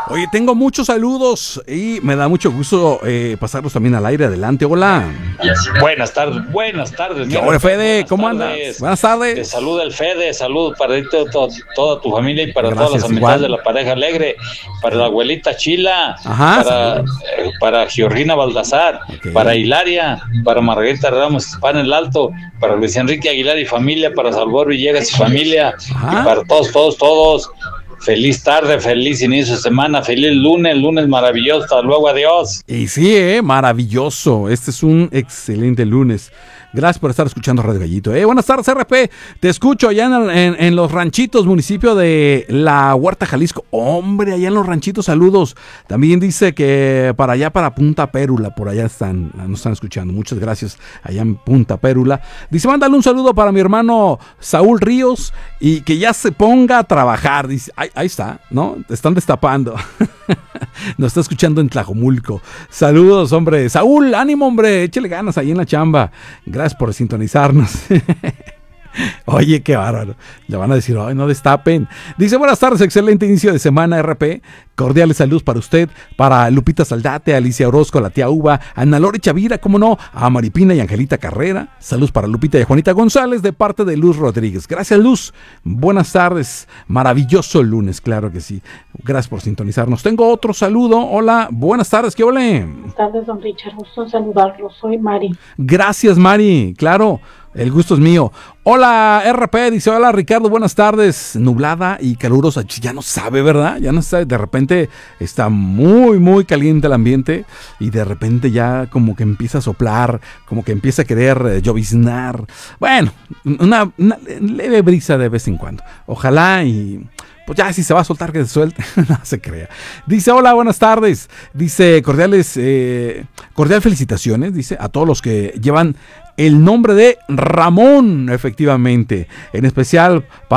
Oye, tengo muchos saludos y me da mucho gusto pasarlos también al aire. Adelante, hola. Buenas tardes. Hola, Fede, ¿cómo andas? Buenas tardes. Te saluda el Fede, salud para toda tu familia y para Gracias, todas las amistades igual. de la pareja alegre, para la abuelita Chila, Ajá, para Georgina Baldassar, Ok. para Hilaria, para Margarita Ramos Pan el Alto, para Luis Enrique Aguilar y familia, para Salvador Villegas y familia, Ajá. y para todos. Feliz tarde, feliz inicio de semana, feliz lunes maravilloso, hasta luego, adiós. Y sí, maravilloso. Este es un excelente lunes. Gracias por estar escuchando Radio Gallito. Buenas tardes, RP. Te escucho allá en los ranchitos, municipio de La Huerta, Jalisco. Hombre, allá en los ranchitos, saludos. También dice que para allá, para Punta Pérula, por allá nos están escuchando. Muchas gracias, allá en Punta Pérula. Dice, mándale un saludo para mi hermano Saúl Ríos y que ya se ponga a trabajar. Dice, ahí está, ¿no? Te están destapando. Nos está escuchando en Tlajomulco. Saludos, hombre. Saúl, ánimo, hombre. Échale ganas ahí en la chamba. Gracias por sintonizarnos. Oye, qué bárbaro. Le van a decir, ay, no destapen. Dice, buenas tardes, excelente inicio de semana, RP. Cordiales saludos para usted, para Lupita Saldate, Alicia Orozco, la tía Uva, Ana Lore Chavira, cómo no, a Maripina y Angelita Carrera. Saludos para Lupita y Juanita González de parte de Luz Rodríguez. Gracias, Luz. Buenas tardes. Maravilloso lunes, claro que sí. Gracias por sintonizarnos. Tengo otro saludo. Hola, buenas tardes, ¿qué ole? Buenas tardes, don Richard. Gusto en saludarlo. Soy Mari. Gracias, Mari. Claro. El gusto es mío. Hola, RP, dice, hola Ricardo, buenas tardes. Nublada y calurosa. Ya no sabe, ¿verdad? Ya no sabe. De repente está muy caliente el ambiente y de repente ya como que empieza a soplar, como que empieza a querer lloviznar. Bueno, una leve brisa de vez en cuando. Ojalá y... pues ya si se va a soltar que se suelte, no se crea. Dice, hola, buenas tardes. Dice, cordial felicitaciones, dice, a todos los que llevan el nombre de Ramón, efectivamente. En especial